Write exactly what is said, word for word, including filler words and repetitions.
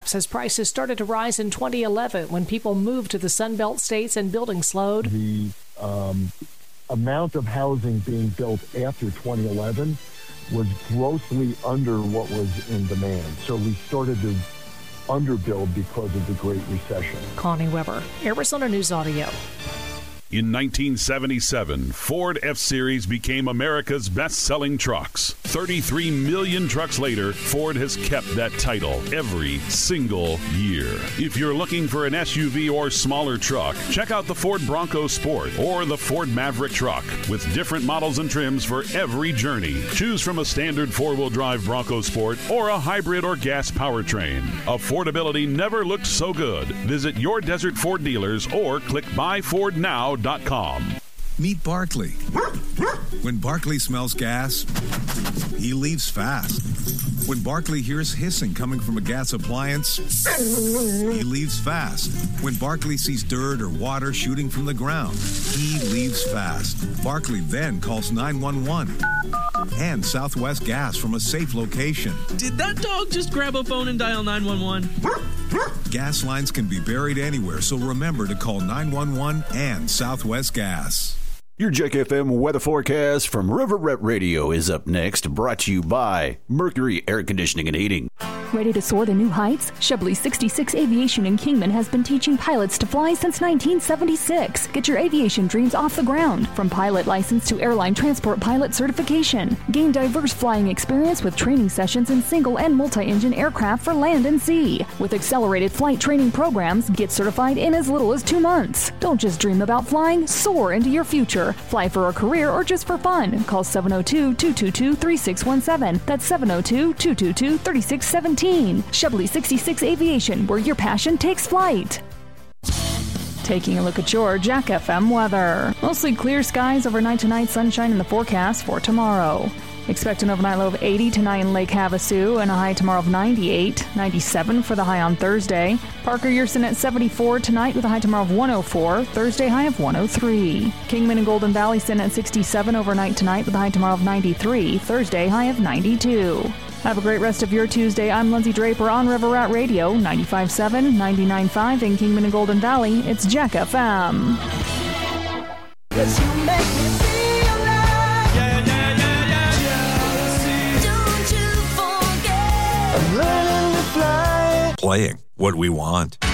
says prices started to rise in twenty eleven when people moved to the Sunbelt states and building slowed. The um, amount of housing being built after twenty eleven was grossly under what was in demand. So we started to underbuild because of the Great Recession. Connie Weber, Arizona News Audio. In nineteen seventy-seven, Ford F-Series became America's best-selling trucks. thirty-three million trucks later, Ford has kept that title every single year. If you're looking for an S U V or smaller truck, check out the Ford Bronco Sport or the Ford Maverick truck with different models and trims for every journey. Choose from a standard four-wheel drive Bronco Sport or a hybrid or gas powertrain. Affordability never looked so good. Visit your Desert Ford dealers or click buy ford now dot com. Meet Barkley. When Barkley smells gas, he leaves fast. When Barkley hears hissing coming from a gas appliance, he leaves fast. When Barkley sees dirt or water shooting from the ground, he leaves fast. Barkley then calls nine one one and Southwest Gas from a safe location. Did that dog just grab a phone and dial nine one one? Gas lines can be buried anywhere, so remember to call nine one one and Southwest Gas. Your Jack F M weather forecast from River Ret Radio is up next, brought to you by Mercury Air Conditioning and Heating. Ready to soar to new heights? Shipley sixty-six Aviation in Kingman has been teaching pilots to fly since nineteen seventy-six. Get your aviation dreams off the ground, from pilot license to airline transport pilot certification. Gain diverse flying experience with training sessions in single and multi-engine aircraft for land and sea. With accelerated flight training programs, get certified in as little as two months. Don't just dream about flying, soar into your future. Fly for a career or just for fun. Call seven oh two, two two two, three six one seven. That's seven oh two, two two two, three six one seven. Shipley sixty-six Aviation, where your passion takes flight. Taking a look at your Jack F M weather. Mostly clear skies overnight tonight, sunshine in the forecast for tomorrow. Expect an overnight low of eighty tonight in Lake Havasu and a high tomorrow of ninety-eight, ninety-seven for the high on Thursday. Parker, Yerson at seventy-four tonight with a high tomorrow of one oh four, Thursday high of one oh three. Kingman and Golden Valley sit at sixty-seven overnight tonight with a high tomorrow of ninety-three, Thursday high of ninety-two. Have a great rest of your Tuesday. I'm Lindsay Draper on River Rat Radio, ninety-five point seven, ninety-nine point five in Kingman and Golden Valley. It's Jack F M. Yes, you make me feel like, yeah, yeah, yeah, yeah. Don't you forget, I'm learning to fly. Playing what we want.